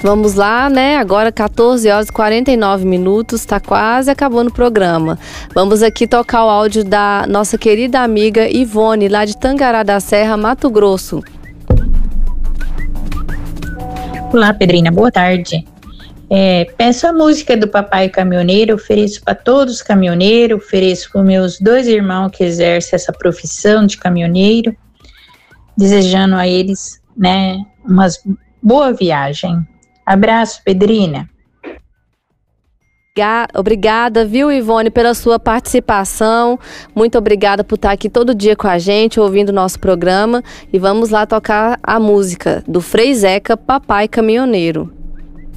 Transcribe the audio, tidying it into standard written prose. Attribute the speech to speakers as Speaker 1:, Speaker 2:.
Speaker 1: Vamos lá, né? Agora 14 horas e 49 minutos, tá quase acabando o programa. Vamos aqui tocar o áudio da nossa querida amiga Ivone, lá de Tangará da Serra, Mato Grosso.
Speaker 2: Olá, Pedrina, boa tarde. Peço a música do Papai Caminhoneiro, ofereço para todos os caminhoneiros, ofereço para meus 2 irmãos que exercem essa profissão de caminhoneiro, desejando a eles, né, uma boa viagem. Abraço, Pedrina.
Speaker 1: Obrigada, viu, Ivone, pela sua participação. Muito obrigada por estar aqui todo dia com a gente, ouvindo o nosso programa. E vamos lá tocar a música do Frei Zeca, Papai Caminhoneiro.